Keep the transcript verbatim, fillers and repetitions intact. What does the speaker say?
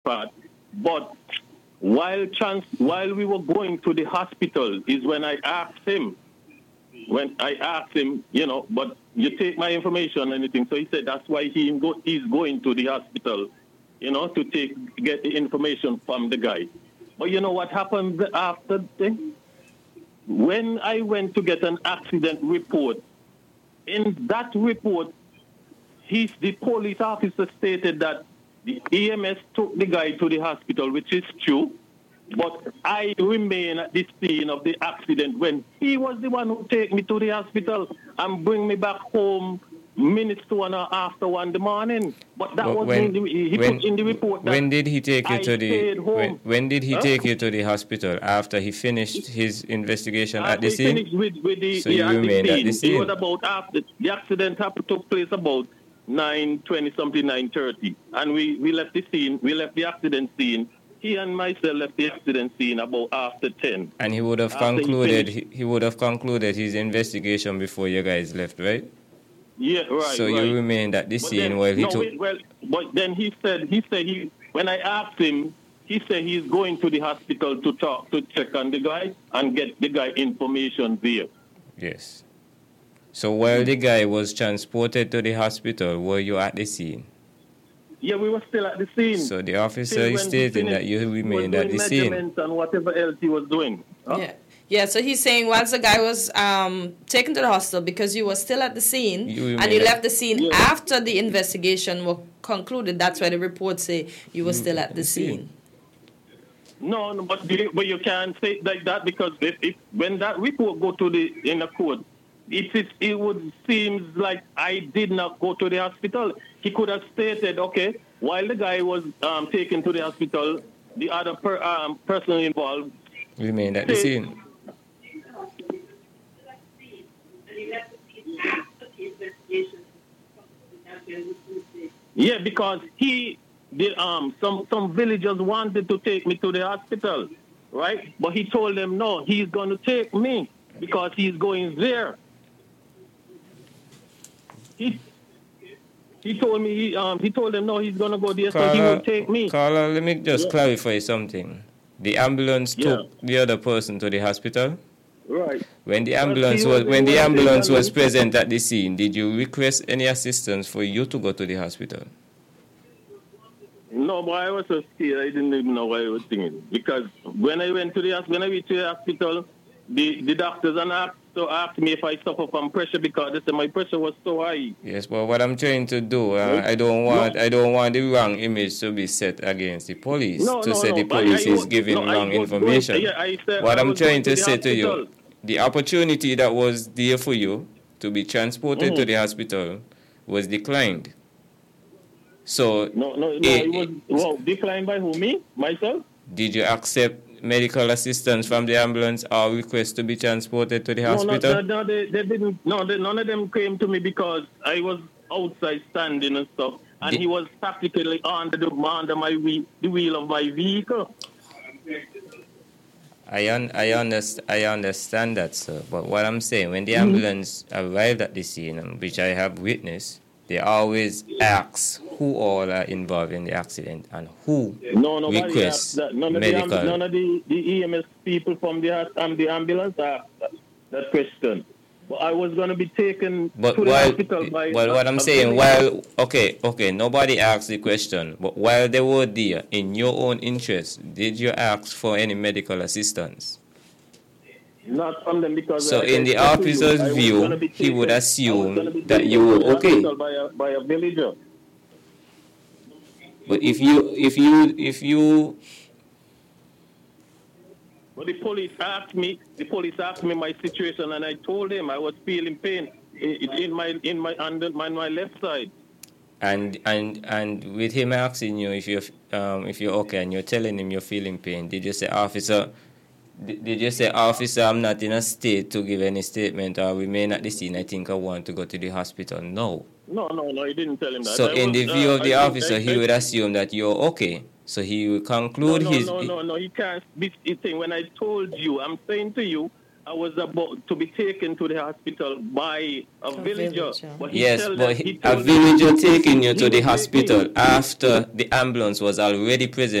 part. But while trans, while we were going to the hospital is when I asked him, when I asked him, you know, but you take my information and anything. So he said that's why he go, he's going to the hospital, you know, to take get the information from the guy. But you know what happened after the, when I went to get an accident report, in that report, he's, the police officer stated that the E M S took the guy to the hospital, which is true. But I remain at the scene of the accident when he was the one who take me to the hospital and bring me back home minutes to one or after one in the morning. But that was when, in the, he when, put in the report. That when did he take you I to the? When, when did he huh? take you to the hospital after he finished his investigation after at the he scene? Finished with, with the, so yeah, you at the remained scene. at the scene. It was about after the accident happened, took place about nine twenty something, nine thirty, and we we left the scene. We left the accident scene. He and myself left the accident scene about after ten. And he would have after concluded he, he, he would have concluded his investigation before you guys left, right? Yeah, right. So right. you remained at the but scene then, while he no, took. wait, well, but then he said he said he when I asked him, he said he's going to the hospital to talk to check on the guy and get the guy information there. Yes. So while the guy was transported to the hospital, were you at the scene? Yeah, we were still at the scene. So the officer is stating that you remained at the scene. And whatever else he was doing. Huh? Yeah. Yeah, so he's saying once the guy was um, taken to the hospital because you were still at the scene you and you at left the scene yeah. after the investigation was concluded. That's why the reports say you were still at the scene. No, no but, you, but you can't say it like that because if, if when that report go to the in the court, it is it would seem like I did not go to the hospital. He could have stated, okay, while the guy was um, taken to the hospital, the other per, um, person involved remained at the scene. Yeah, because he, the, um, some some villagers wanted to take me to the hospital, right? But he told them no, he's going to take me because he's going there. He he told me he um he told them no, he's going to go there, Carla, so he will take me. Carla, let me just yeah. clarify something. The ambulance yeah. took the other person to the hospital. Right. When the ambulance was, was when the ambulance was present at the scene, did you request any assistance for you to go to the hospital? No, but I was so scared. I didn't even know what I was thinking. Because when I went to the when I went to the hospital, the, the doctors and asked, so asked me if I suffer from pressure because they said my pressure was so high. Yes, but what I'm trying to do, uh, I don't want no. I don't want the wrong image to be set against the police no, to no, say no, the police I, I, is giving no, wrong I information. Going, yeah, I said what I I'm trying to, to say hospital. to you, the opportunity that was there for you to be transported mm-hmm. to the hospital was declined. So no, no, no, it, it was well, declined by who? Me, myself. Did you accept medical assistance from the ambulance or request to be transported to the no, hospital? No, no, they, they didn't. No, they, none of them came to me because I was outside standing and stuff, and Did, he was practically under the under my wheel, the wheel of my vehicle. I un, I understand I understand that, sir. But what I'm saying, when the ambulance mm-hmm. arrived at the scene, which I have witnessed, they always ask who all are involved in the accident and who no, requests that. None medical. Of the, none of the, the E M S people from the um, the ambulance asked that, that question. But I was going to be taken but to while, the hospital by... But what I'm saying, while... Okay, okay, nobody asked the question. But while they were there, in your own interest, did you ask for any medical assistance? Not from them because... So in the officer's view, taken, he would assume that you were okay. By a, by a villager. But if you... If you... If you... But the police asked me, the police asked me my situation, and I told them I was feeling pain in, in my in my under my, my left side. And and and with him asking you if you're um if you're okay, and you're telling him you're feeling pain, did you say, officer? Did, did you say, officer, I'm not in a state to give any statement, or remain at the scene? I think I want to go to the hospital. No. No, no, no. He didn't tell him that. So I in was, the view uh, of the I officer, think, he I, would assume that you're okay. So he will conclude no, no, his... No, no, no, he can't be thing. When I told you, I'm saying to you, I was about to be taken to the hospital by a, A villager. villager. But he Yes, tell but them- he, he a told them villager he taking you would to the take me. hospital after the ambulance was already present